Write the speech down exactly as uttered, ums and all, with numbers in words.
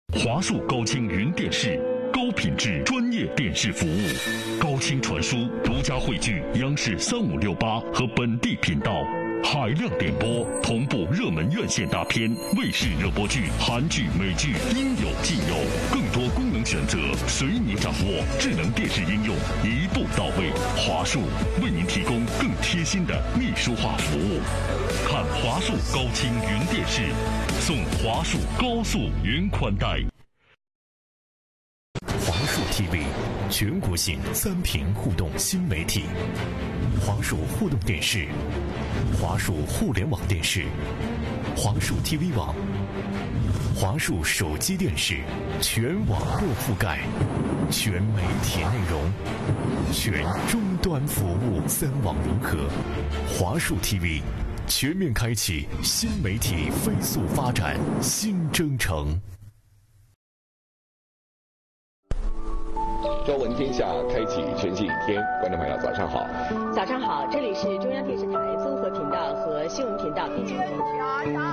华数高清云电视，高品质专业电视服务，高清传输，独家汇聚央视三五六八和本地频道，海量点播，同步热门院线大片、卫视热播剧、韩剧、美剧，应有尽有，更多功能选择随你掌握。智能电视应用一步到位，华数为您提供更贴心的秘书化服务。看华数高清云电视，送华数高速云宽带。 华数 T V 全国性三屏互动新媒体，华数互动电视、华数互联网电视、华数 T V 网、华数手机电视，全网络覆盖，全媒体内容，全终端服务，三网融合。华数 T V 全面开启新媒体飞速发展新征程。 朝闻天下，开启全新一天。观众朋友，早上好！ 早上好，这里是中央电视台综合频道和新闻频道并进行。